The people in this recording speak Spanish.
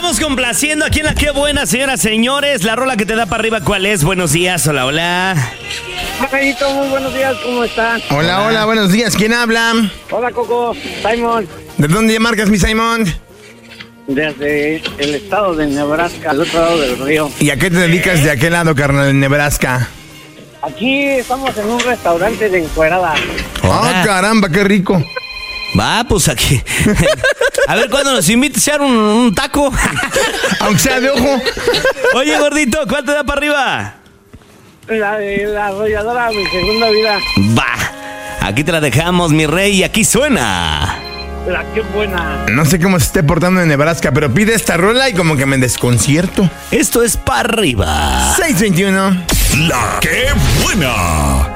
estamos complaciendo aquí en La Qué Buena, señoras, señores. La rola que te da para arriba, ¿cuál es? Buenos días, hola, hola. Margarito, muy buenos días, ¿cómo están? Hola, buenos días. ¿Quién habla? Hola, Coco, Simon, ¿De dónde marcas, mi Simon? desde el estado de Nebraska, al otro lado del río. ¿Y a qué te dedicas de aquel lado, carnal, en Nebraska? Aquí estamos en un restaurante de encuerada. ¡Ah, caramba, qué rico! Va, pues aquí. A ver cuándo nos invita a echar un taco. Aunque sea de ojo. Oye, gordito, ¿cuál te da para arriba? La de la arrolladora, mi segunda vida. Va, aquí te la dejamos, mi rey, y aquí suena. La Qué Buena. No sé cómo se esté portando en Nebraska, pero pide esta rola y como que me desconcierto. Esto es para arriba. 621. La Qué Buena.